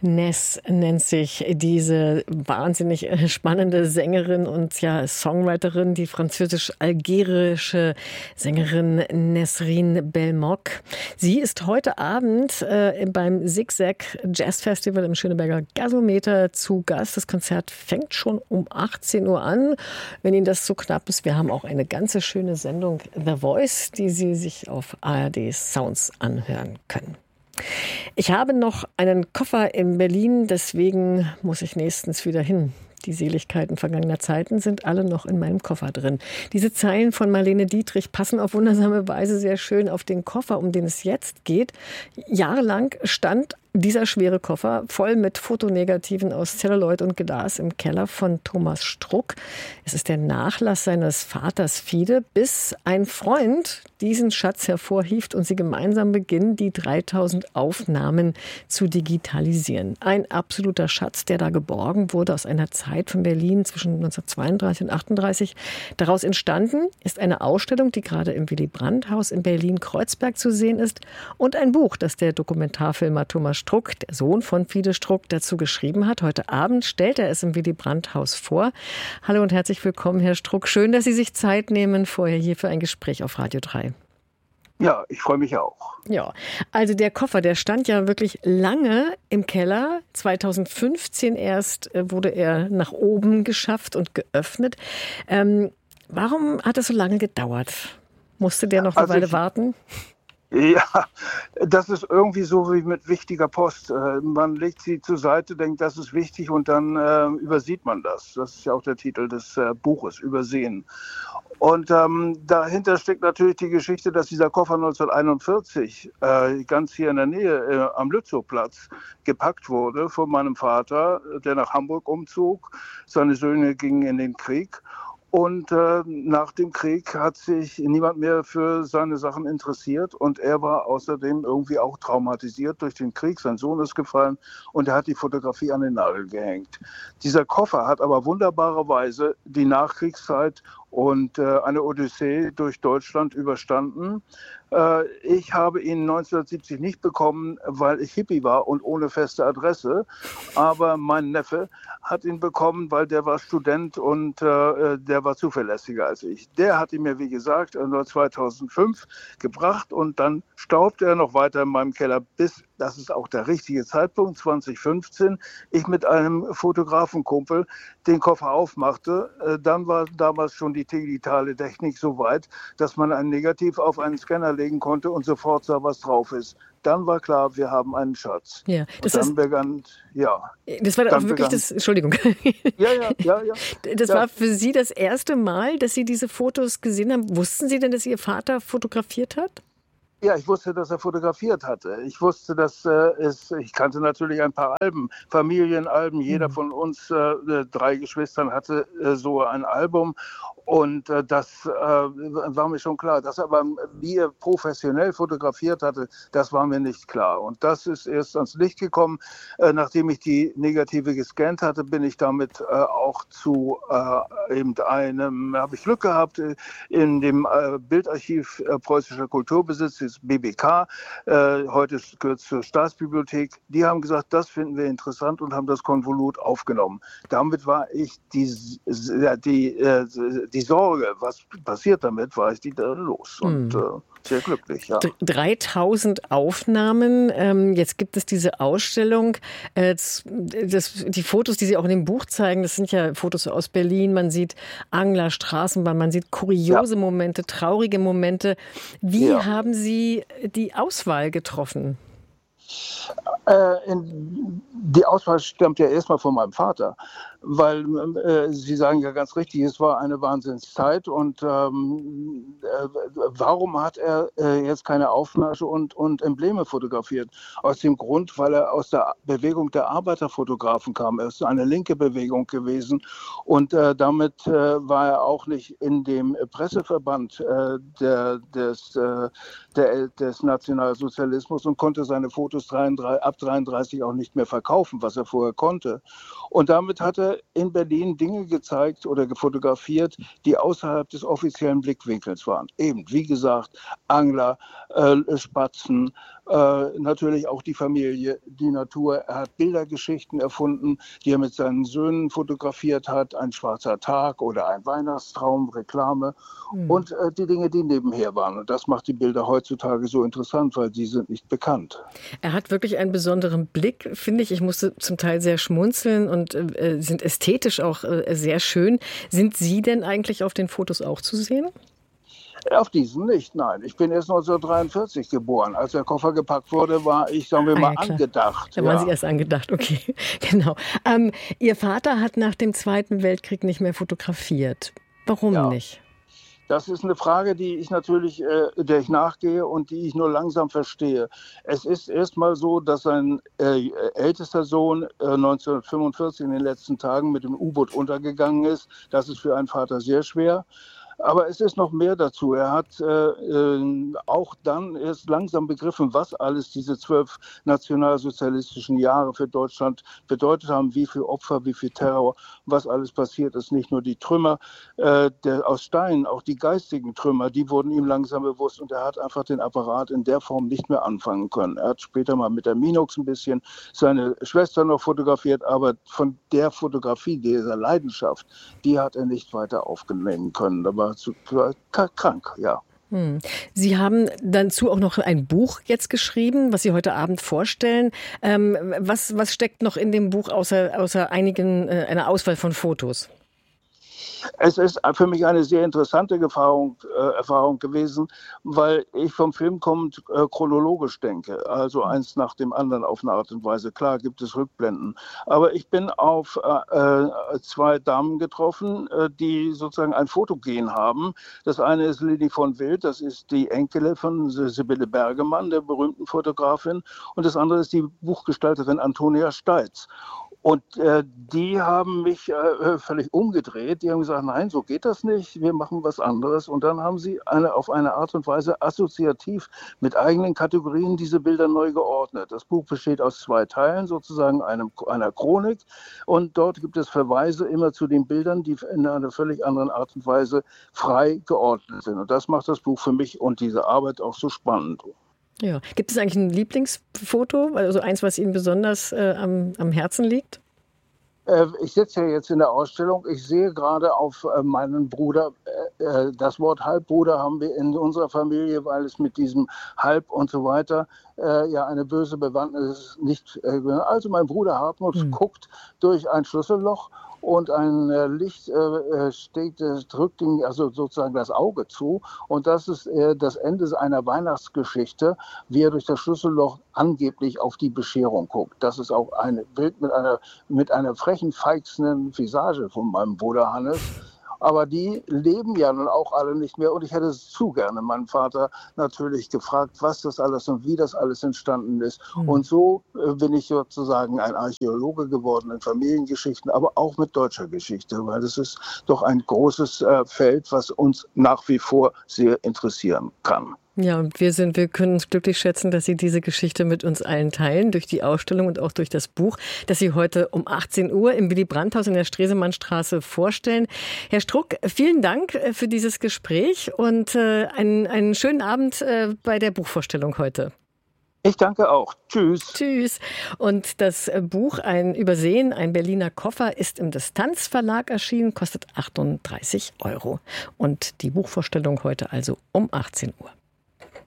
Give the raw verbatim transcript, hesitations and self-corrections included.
Ness nennt sich diese wahnsinnig spannende Sängerin und ja Songwriterin, die französisch-algerische Sängerin Nesrin Belmoq. Sie ist heute Abend äh, beim Zigzag Jazz Festival im Schöneberger Gasometer zu Gast. Das Konzert fängt schon um achtzehn Uhr an. Wenn Ihnen das zu knapp ist, wir haben auch eine ganze schöne Sendung The Voice, die Sie sich auf A R D Sounds anhören können. Ich habe noch einen Koffer in Berlin, deswegen muss ich nächstens wieder hin. Die Seligkeiten vergangener Zeiten sind alle noch in meinem Koffer drin. Diese Zeilen von Marlene Dietrich passen auf wundersame Weise sehr schön auf den Koffer, um den es jetzt geht. Jahrelang stand dieser schwere Koffer voll mit Fotonegativen aus Zelluloid und Glas im Keller von Thomas Struck. Es ist der Nachlass seines Vaters Fiede, bis ein Freund diesen Schatz hervorhieft und sie gemeinsam beginnen, die dreitausend Aufnahmen zu digitalisieren. Ein absoluter Schatz, der da geborgen wurde aus einer Zeit von Berlin zwischen neunzehnhundertzweiunddreißig und achtunddreißig. Daraus entstanden ist eine Ausstellung, die gerade im Willy-Brandt-Haus in Berlin-Kreuzberg zu sehen ist, und ein Buch, das der Dokumentarfilmer Thomas Struck, der Sohn von Fiede Struck, dazu geschrieben hat. Heute Abend stellt er es im Willy-Brandt-Haus vor. Hallo und herzlich willkommen, Herr Struck. Schön, dass Sie sich Zeit nehmen vorher hier für ein Gespräch auf Radio drei. Ja, ich freue mich auch. Ja, also der Koffer, der stand ja wirklich lange im Keller. zweitausendfünfzehn erst wurde er nach oben geschafft und geöffnet. Ähm, warum hat es so lange gedauert? Musste der noch eine also Weile ich, warten? Ja, das ist irgendwie so wie mit wichtiger Post. Man legt sie zur Seite, denkt, das ist wichtig, und dann äh, übersieht man das. Das ist ja auch der Titel des äh, Buches, Übersehen. Und ähm, dahinter steckt natürlich die Geschichte, dass dieser Koffer neunzehnhunderteinundvierzig äh, ganz hier in der Nähe äh, am Lützowplatz gepackt wurde von meinem Vater, der nach Hamburg umzog. Seine Söhne gingen in den Krieg. Und äh, nach dem Krieg hat sich niemand mehr für seine Sachen interessiert, und er war außerdem irgendwie auch traumatisiert durch den Krieg. Sein Sohn ist gefallen und er hat die Fotografie an den Nagel gehängt. Dieser Koffer hat aber wunderbarerweise die Nachkriegszeit und äh, eine Odyssee durch Deutschland überstanden. Äh, ich habe ihn neunzehnhundertsiebzig nicht bekommen, weil ich Hippie war und ohne feste Adresse. Aber mein Neffe hat ihn bekommen, weil der war Student und äh, der war zuverlässiger als ich. Der hat ihn mir, wie gesagt, zweitausendfünf gebracht, und dann staubte er noch weiter in meinem Keller, bis, das ist auch der richtige Zeitpunkt, zweitausendfünfzehn, ich mit einem Fotografenkumpel den Koffer aufmachte. Äh, dann war damals schon die digitale Technik so weit, dass man ein Negativ auf einen Scanner legen konnte und sofort sah, was drauf ist. Dann war klar, wir haben einen Schatz. Ja, das und dann ist, begann, ja. Das war dann auch wirklich begann, das, Entschuldigung. Ja, ja, ja, ja. Das ja. war für Sie das erste Mal, dass Sie diese Fotos gesehen haben. Wussten Sie denn, dass Ihr Vater fotografiert hat? Ja, ich wusste, dass er fotografiert hatte. Ich wusste, dass äh, es, ich kannte natürlich ein paar Alben, Familienalben. Jeder von uns äh, drei Geschwistern hatte äh, so ein Album. Und äh, das äh, war mir schon klar. Dass er aber, wie er professionell fotografiert hatte, das war mir nicht klar. Und das ist erst ans Licht gekommen. Äh, nachdem ich die Negative gescannt hatte, bin ich damit äh, auch zu äh, eben einem, habe ich Glück gehabt, in dem äh, Bildarchiv äh, Preußischer Kulturbesitz, B B K, äh, heute gehört zur Staatsbibliothek. Die haben gesagt, das finden wir interessant, und haben das Konvolut aufgenommen. Damit war ich die, die, äh, die Sorge, was passiert damit, war ich die da los. Und äh, sehr glücklich, ja. dreitausend Aufnahmen. Ähm, jetzt gibt es diese Ausstellung. Äh, das, die Fotos, die Sie auch in dem Buch zeigen, das sind ja Fotos aus Berlin. Man sieht Angler, Straßenbahn, man sieht kuriose ja. Momente, traurige Momente. Wie ja. haben Sie die Auswahl getroffen? Äh, in, die Auswahl stammt ja erstmal von meinem Vater, weil äh, Sie sagen ja ganz richtig, es war eine Wahnsinnszeit, und ähm, äh, warum hat er äh, jetzt keine Aufmärsche und, und Embleme fotografiert? Aus dem Grund, weil er aus der Bewegung der Arbeiterfotografen kam. Er ist eine linke Bewegung gewesen, und äh, damit äh, war er auch nicht in dem Presseverband äh, der, des, äh, der, des Nationalsozialismus und konnte seine Fotos dreiunddreißig, ab dreiunddreißig auch nicht mehr verkaufen, was er vorher konnte. Und damit hat er in Berlin Dinge gezeigt oder gefotografiert, die außerhalb des offiziellen Blickwinkels waren. Eben, wie gesagt, Angler, äh, Spatzen, Äh, natürlich auch die Familie, die Natur. Er hat Bildergeschichten erfunden, die er mit seinen Söhnen fotografiert hat. Ein schwarzer Tag oder ein Weihnachtstraum, Reklame Hm. und äh, die Dinge, die nebenher waren. Und das macht die Bilder heutzutage so interessant, weil sie sind nicht bekannt. Er hat wirklich einen besonderen Blick, finde ich. Ich musste zum Teil sehr schmunzeln und äh, sind ästhetisch auch äh, sehr schön. Sind Sie denn eigentlich auf den Fotos auch zu sehen? Auf diesen nicht, nein. Ich bin erst neunzehnhundertdreiundvierzig geboren. Als der Koffer gepackt wurde, war ich, sagen wir Ah, mal, ja, klar. angedacht. Da waren Ja. Sie erst angedacht, okay, genau. Ähm, Ihr Vater hat nach dem Zweiten Weltkrieg nicht mehr fotografiert. Warum Ja. nicht? Das ist eine Frage, die ich natürlich, äh, der ich nachgehe und die ich nur langsam verstehe. Es ist erst mal so, dass sein äh, ältester Sohn äh, neunzehnhundertfünfundvierzig in den letzten Tagen mit dem U-Boot untergegangen ist. Das ist für einen Vater sehr schwer. Aber es ist noch mehr dazu. Er hat äh, äh, auch dann erst langsam begriffen, was alles diese zwölf nationalsozialistischen Jahre für Deutschland bedeutet haben, wie viel Opfer, wie viel Terror, was alles passiert ist. Nicht nur die Trümmer äh, der, aus Stein, auch die geistigen Trümmer, die wurden ihm langsam bewusst und er hat einfach den Apparat in der Form nicht mehr anfangen können. Er hat später mal mit der Minox ein bisschen seine Schwester noch fotografiert, aber von der Fotografie, dieser Leidenschaft, die hat er nicht weiter aufnehmen können. Da war zu krank, ja. Hm. Sie haben dazu auch noch ein Buch jetzt geschrieben, was Sie heute Abend vorstellen. Ähm, was, was steckt noch in dem Buch außer, außer einigen, äh, einer Auswahl von Fotos? Es ist für mich eine sehr interessante Erfahrung, äh, Erfahrung gewesen, weil ich vom Film kommend äh, chronologisch denke, also eins nach dem anderen auf eine Art und Weise. Klar gibt es Rückblenden, aber ich bin auf äh, zwei Damen getroffen, äh, die sozusagen ein Fotogen haben. Das eine ist Lili von Wild, das ist die Enkelin von Sibylle Bergemann, der berühmten Fotografin, und das andere ist die Buchgestalterin Antonia Steitz. Und äh, die haben mich äh, völlig umgedreht. Die haben gesagt, nein, so geht das nicht. Wir machen was anderes. Und dann haben sie eine, auf eine Art und Weise assoziativ mit eigenen Kategorien diese Bilder neu geordnet. Das Buch besteht aus zwei Teilen, sozusagen einem, einer Chronik. Und dort gibt es Verweise immer zu den Bildern, die in einer völlig anderen Art und Weise frei geordnet sind. Und das macht das Buch für mich und diese Arbeit auch so spannend. Ja. Gibt es eigentlich ein Lieblingsfoto, also eins, was Ihnen besonders äh, am, am Herzen liegt? Äh, ich sitze ja jetzt in der Ausstellung. Ich sehe gerade auf äh, meinen Bruder, äh, äh, das Wort Halbbruder haben wir in unserer Familie, weil es mit diesem Halb und so weiter äh, ja eine böse Bewandtnis nicht. Äh, also mein Bruder Hartmut hm. guckt durch ein Schlüsselloch und ein äh, Licht äh, steht, äh, drückt ihm also sozusagen das Auge zu. Und das ist äh, das Ende einer Weihnachtsgeschichte, wie er durch das Schlüsselloch angeblich auf die Bescherung guckt. Das ist auch ein Bild mit einer, mit einer frechen, feixenden Visage von meinem Bruder Hannes. Aber die leben ja nun auch alle nicht mehr. Und ich hätte es zu gerne meinen Vater natürlich gefragt, was das alles und wie das alles entstanden ist. Mhm. Und so äh, bin ich sozusagen ein Archäologe geworden in Familiengeschichten, aber auch mit deutscher Geschichte, weil das ist doch ein großes äh, Feld, was uns nach wie vor sehr interessieren kann. Ja, und wir sind, wir können uns glücklich schätzen, dass Sie diese Geschichte mit uns allen teilen, durch die Ausstellung und auch durch das Buch, das Sie heute um achtzehn Uhr im Willy-Brandt-Haus in der Stresemannstraße vorstellen. Herr Struck, vielen Dank für dieses Gespräch und äh, einen, einen schönen Abend äh, bei der Buchvorstellung heute. Ich danke auch. Tschüss. Tschüss. Und das Buch Ein Übersehen, ein Berliner Koffer ist im Distanz Verlag erschienen, kostet achtunddreißig Euro. Und die Buchvorstellung heute also um achtzehn Uhr.